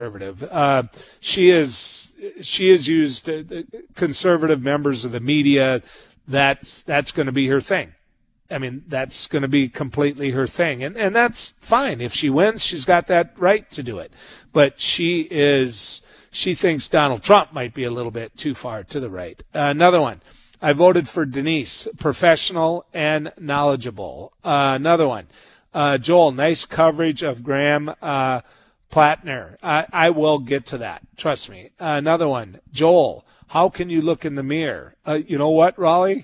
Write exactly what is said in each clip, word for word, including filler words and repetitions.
conservative. Uh, she is she has used uh, conservative members of the media. That's that's going to be her thing. I mean, that's going to be completely her thing, and and that's fine. If she wins, she's got that right to do it. But she is she thinks Donald Trump might be a little bit too far to the right. Uh, another one. I voted for Denise, professional and knowledgeable. Uh, another one. Uh, Joel, nice coverage of Graham. Uh, Plattner. I, I will get to that. Trust me. Uh, another one. Joel, how can you look in the mirror? Uh, you know what, Raleigh?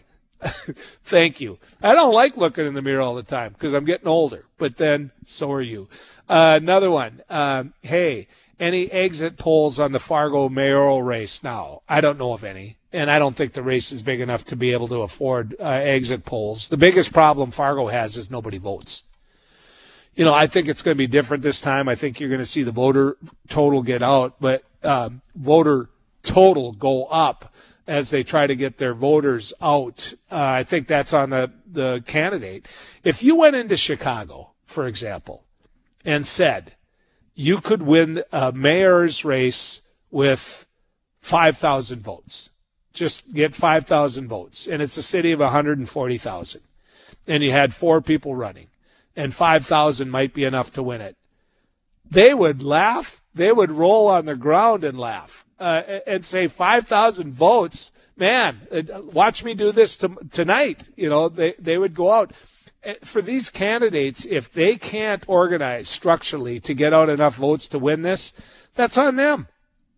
Thank you. I don't like looking in the mirror all the time because I'm getting older, but then so are you. Uh, another one. Um, hey, any exit polls on the Fargo mayoral race now? I don't know of any, and I don't think the race is big enough to be able to afford uh, exit polls. The biggest problem Fargo has is nobody votes. You know, I think it's going to be different this time. I think you're going to see the voter total get out, but um, voter total go up as they try to get their voters out. Uh, I think that's on the, the candidate. If you went into Chicago, for example, and said you could win a mayor's race with five thousand votes, just get five thousand votes, and it's a city of one hundred forty thousand, and you had four people running, and five thousand might be enough to win it. They would laugh. They would roll on the ground and laugh uh, and say five thousand votes. Man, watch me do this to, tonight. You know, they, they would go out. For these candidates, if they can't organize structurally to get out enough votes to win this, that's on them.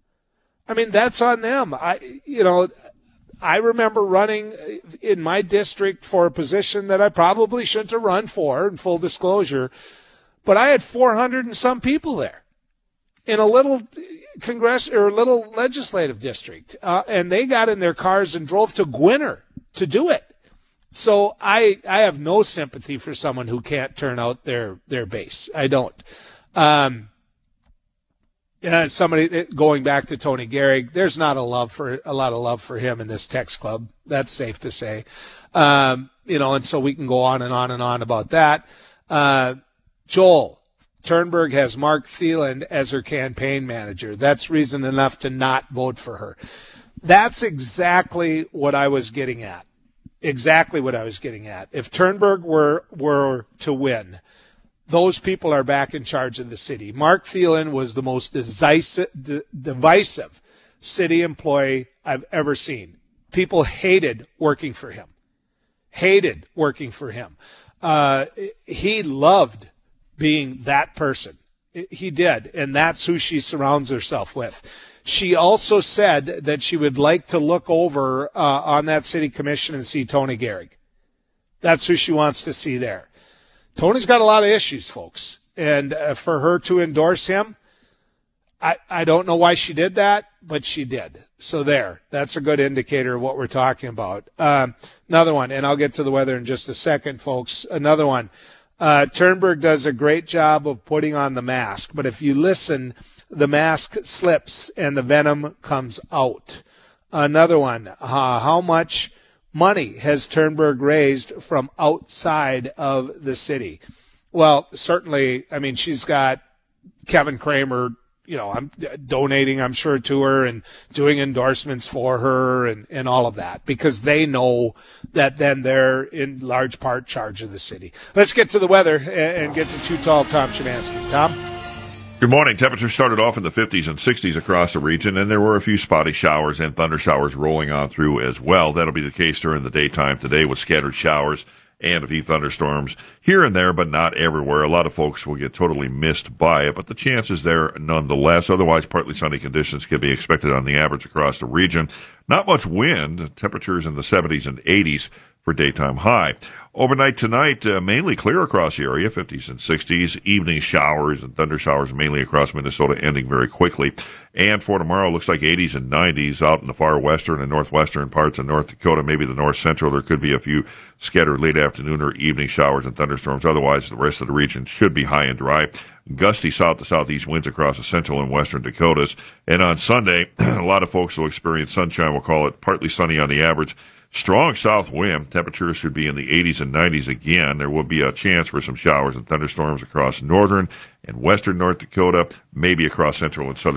I mean, that's on them. I, you know, I remember running in my district for a position that I probably shouldn't have run for, in full disclosure, but I had four hundred and some people there in a little congress or a little legislative district, uh, and they got in their cars and drove to Gwinner to do it. So I I have no sympathy for someone who can't turn out their their base. I don't. Um, Uh, somebody going back to Tony Gehrig, there's not a love for a lot of love for him in this text club. That's safe to say. Um, you know, and so we can go on and on and on about that. Uh, Joel, Turnberg has Mark Thielen as her campaign manager. That's reason enough to not vote for her. That's exactly what I was getting at. Exactly what I was getting at. If Turnberg were were to win, those people are back in charge of the city. Mark Thielen was the most decisive, divisive city employee I've ever seen. People hated working for him. Hated working for him. Uh, he loved being that person. He did, and that's who she surrounds herself with. She also said that she would like to look over uh, on that city commission and see Tony Gehrig. That's who she wants to see there. Tony's got a lot of issues, folks, and uh, for her to endorse him, I, I don't know why she did that, but she did. So there, that's a good indicator of what we're talking about. Um, another one, and I'll get to the weather in just a second, folks. Another one, uh, Turnberg does a great job of putting on the mask, but if you listen, the mask slips and the venom comes out. Another one, uh, how much money has Turnberg raised from outside of the city? Well, certainly, I mean, she's got Kevin Kramer, you know, I'm donating, I'm sure, to her and doing endorsements for her and, and all of that because they know that then they're in large part charge of the city. Let's get to the weather and, and get to Too Tall Tom Szymanski. Tom? Good morning. Temperatures started off in the fifties and sixties across the region, and there were a few spotty showers and thunder showers rolling on through as well. That'll be the case during the daytime today with scattered showers and a few thunderstorms here and there, but not everywhere. A lot of folks will get totally missed by it, but the chance is there nonetheless. Otherwise, partly sunny conditions can be expected on the average across the region. Not much wind, temperatures in the seventies and eighties for daytime high. Overnight tonight, uh, mainly clear across the area, fifties and sixties. Evening showers and thunder showers mainly across Minnesota, ending very quickly. And for tomorrow, looks like eighties and nineties out in the far western and northwestern parts of North Dakota, maybe the north central. There could be a few scattered late afternoon or evening showers and thunderstorms. Otherwise, the rest of the region should be high and dry. gusty south to southeast winds across the central and western Dakotas. And on Sunday, a lot of folks will experience sunshine. We'll call it partly sunny on the average. Strong south wind. Temperatures should be in the eighties and nineties again. There will be a chance for some showers and thunderstorms across northern and western North Dakota, maybe across central and southern